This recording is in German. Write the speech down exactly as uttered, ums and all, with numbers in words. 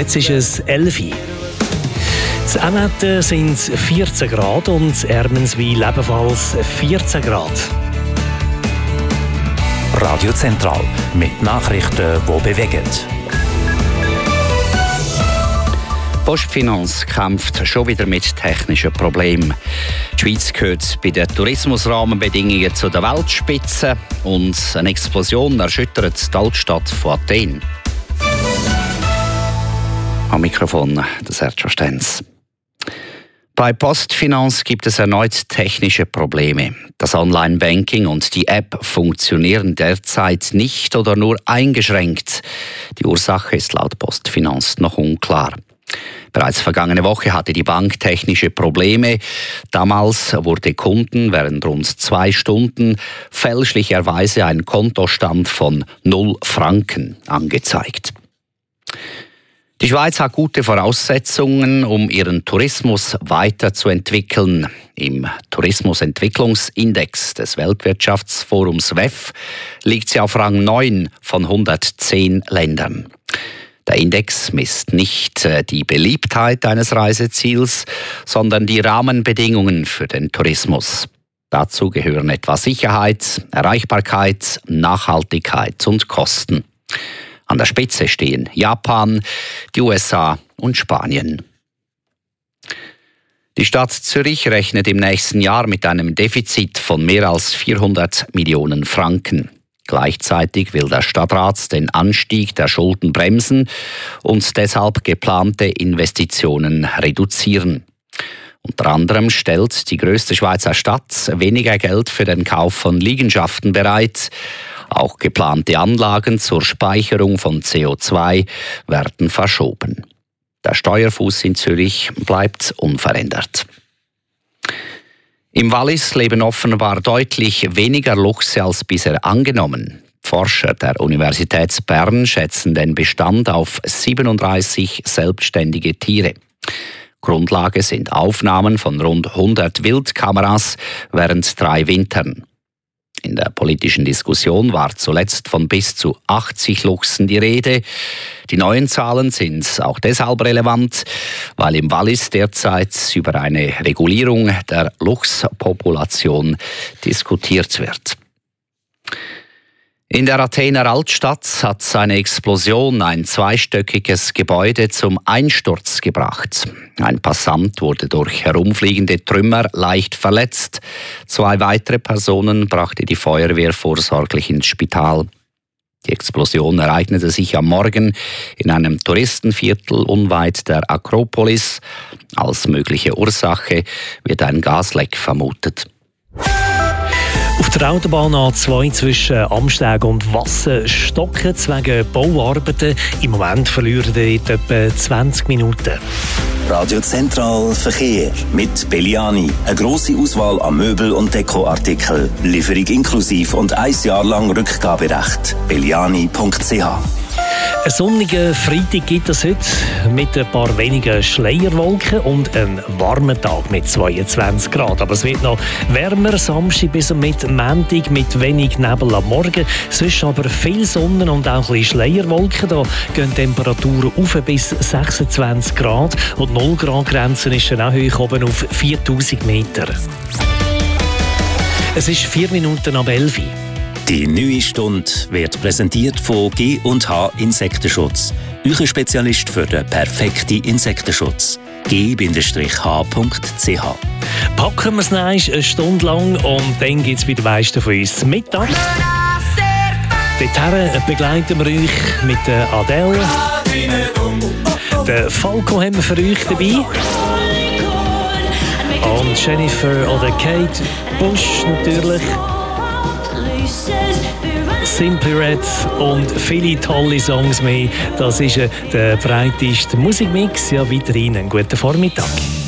Jetzt ist es elf Uhr. In Emmetten sind es vierzehn Grad und in Ermenswil ebenfalls vierzehn Grad. Radio Zentral mit Nachrichten, die bewegen. PostFinance kämpft schon wieder mit technischen Problemen. Die Schweiz gehört bei den Tourismusrahmenbedingungen zu der Weltspitze und eine Explosion erschüttert die Altstadt von Athen. Am Mikrofon der Sergio Stenz. Bei PostFinance gibt es erneut technische Probleme. Das Online-Banking und die App funktionieren derzeit nicht oder nur eingeschränkt. Die Ursache ist laut PostFinance noch unklar. Bereits vergangene Woche hatte die Bank technische Probleme. Damals wurde Kunden während rund zwei Stunden fälschlicherweise ein Kontostand von null Franken angezeigt. Die Schweiz hat gute Voraussetzungen, um ihren Tourismus weiterzuentwickeln. Im Tourismusentwicklungsindex des Weltwirtschaftsforums W E F liegt sie auf Rang neun von hundertzehn Ländern. Der Index misst nicht die Beliebtheit eines Reiseziels, sondern die Rahmenbedingungen für den Tourismus. Dazu gehören etwa Sicherheit, Erreichbarkeit, Nachhaltigkeit und Kosten. An der Spitze stehen Japan, die U S A und Spanien. Die Stadt Zürich rechnet im nächsten Jahr mit einem Defizit von mehr als vierhundert Millionen Franken. Gleichzeitig will der Stadtrat den Anstieg der Schulden bremsen und deshalb geplante Investitionen reduzieren. Unter anderem stellt die grösste Schweizer Stadt weniger Geld für den Kauf von Liegenschaften bereit. Auch geplante Anlagen zur Speicherung von C O zwei werden verschoben. Der Steuerfuss in Zürich bleibt unverändert. Im Wallis leben offenbar deutlich weniger Luchse als bisher angenommen. Forscher der Universität Bern schätzen den Bestand auf siebenunddreißig selbstständige Tiere. Grundlage sind Aufnahmen von rund hundert Wildkameras während drei Wintern. In der politischen Diskussion war zuletzt von bis zu achtzig Luchsen die Rede. Die neuen Zahlen sind auch deshalb relevant, weil im Wallis derzeit über eine Regulierung der Luchspopulation diskutiert wird. In der Athener Altstadt hat eine Explosion ein zweistöckiges Gebäude zum Einsturz gebracht. Ein Passant wurde durch herumfliegende Trümmer leicht verletzt. Zwei weitere Personen brachte die Feuerwehr vorsorglich ins Spital. Die Explosion ereignete sich am Morgen in einem Touristenviertel unweit der Akropolis. Als mögliche Ursache wird ein Gasleck vermutet. Auf der Autobahn A zwei zwischen Amsteg und Wassen stocken wegen Bauarbeiten. Im Moment verlieren dort etwa zwanzig Minuten. Radio Zentral Verkehr mit Belliani. Eine grosse Auswahl an Möbel- und Dekoartikeln. Lieferung inklusive und ein Jahr lang Rückgaberecht. belliani punkt c h. Einen sonnigen Freitag gibt es heute mit ein paar wenigen Schleierwolken und einem warmen Tag mit zweiundzwanzig Grad. Aber es wird noch wärmer, Samstag bis mit Montag mit wenig Nebel am Morgen. Sonst aber viel Sonne und auch ein bisschen Schleierwolken. Da gehen Temperaturen auf bis sechsundzwanzig Grad und null Grad Grenzen ist dann auch hoch oben auf viertausend Meter. Es ist vier Minuten ab elf Uhr. Die neue Stunde wird präsentiert von G und H Insektenschutz. Euer Spezialist für den perfekten Insektenschutz. G H punkt c h. Packen wir es eine Stunde lang und dann gibt es bei den meisten von uns Mittag. Dorthin begleiten wir euch mit der Adele. Den Falco haben wir für euch dabei. Und Jennifer oder Kate Bush natürlich. Simply Red und viele tolle Songs mehr. Das ist der breiteste Musikmix. Ja, weiterhin einen guten Vormittag.